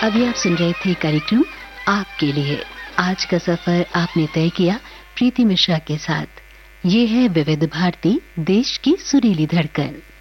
अभी आप सुन रहे थे कार्यक्रम आपके लिए। आज का सफर आपने तय किया प्रीति मिश्रा के साथ। ये है विविध भारती, देश की सुरीली धड़कन।